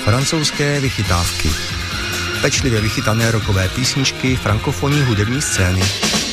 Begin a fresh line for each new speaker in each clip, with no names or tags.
francouzské vychytávky. Pečlivě vychytané rockové písničky frankofonní hudební scény.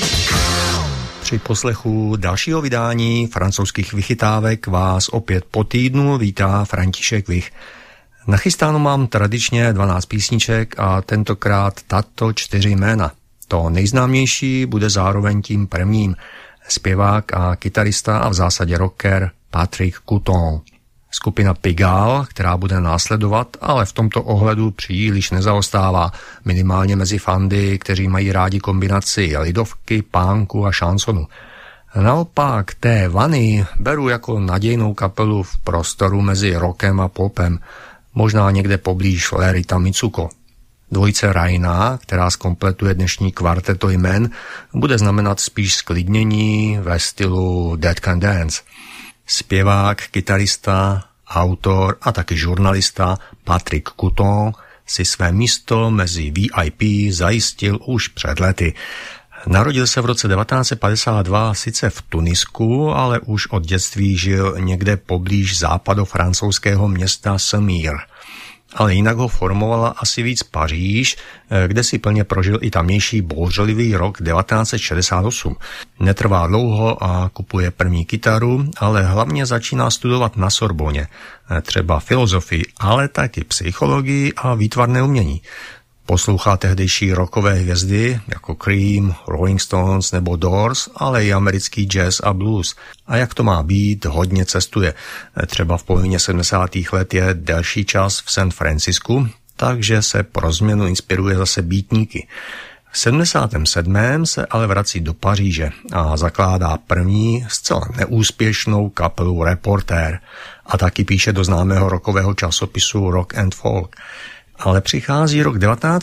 Při poslechu dalšího vydání francouzských vychytávek vás opět po týdnu vítá František Vich. Nachystáno mám tradičně 12 písniček a tentokrát tato 4 jména. To nejznámější bude zároveň tím prvním. Zpěvák a kytarista a v zásadě rocker Patrick Couton. Skupina Pigalle, která bude následovat, ale v tomto ohledu příliš nezaostává, minimálně mezi fandy, kteří mají rádi kombinaci lidovky, punku a šansonu. Naopak té Vany beru jako nadějnou kapelu v prostoru mezi rockem a popem, možná někde poblíž Larryta Mitsuko. Dvojice Raina, která zkompletuje dnešní kvarteto jmen, bude znamenat spíš sklidnění ve stylu Dead Can Dance. Zpěvák, kytarista, autor a taky žurnalista Patrick Couton si své místo mezi VIP zajistil už před lety. Narodil se v roce 1952 sice v Tunisku, ale už od dětství žil někde poblíž západofrancouzského města Semír. Ale jinak ho formovala asi víc Paříž, kde si plně prožil i tamnější bouřlivý rok 1968. Netrvá dlouho a kupuje první kytaru, ale hlavně začíná studovat na Sorboně. Třeba filozofii, ale taky psychologii a výtvarné umění. Poslouchá tehdejší rockové hvězdy jako Cream, Rolling Stones nebo Doors, ale i americký jazz a blues. A jak to má být, hodně cestuje. Třeba v polovině 70. let je delší čas v San Francisku, takže se pro změnu inspiruje zase beatníky. V 77. se ale vrací do Paříže a zakládá první zcela neúspěšnou kapelu Reportér a taky píše do známého rockového časopisu Rock and Folk. Ale přichází rok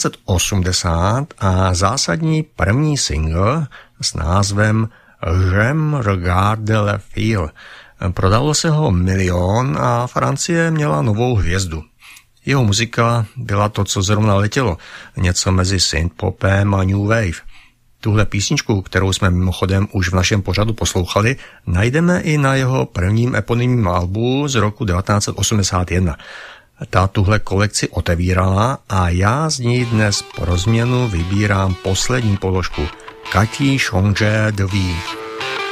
1980 a zásadní první single s názvem J'aime regarder les filles. Prodalo se ho 1 milion a Francie měla novou hvězdu. Jeho muzika byla to, co zrovna letělo, něco mezi synthpopem a new wave. Tuhle písničku, kterou jsme mimochodem už v našem pořadu poslouchali, najdeme i na jeho prvním eponymním albu z roku 1981. Ta tuhle kolekci otevírala a já z ní dnes pro změnu vybírám poslední položku Cathy Change de Vie.